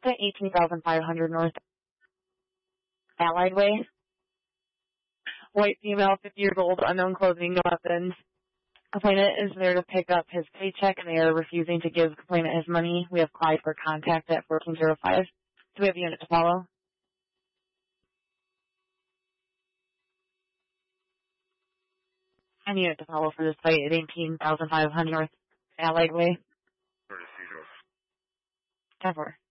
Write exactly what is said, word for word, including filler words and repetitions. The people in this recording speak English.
to eighteen thousand five hundred North Allied Way. White female, fifty years old, unknown clothing, no weapons. Complainant is there to pick up his paycheck, and they are refusing to give complainant his money. We have applied for contact at fourteen oh five. Do we have a unit to follow? And unit to follow for this site at eighteen thousand five hundred North Allied Way. Courtesy, ten four.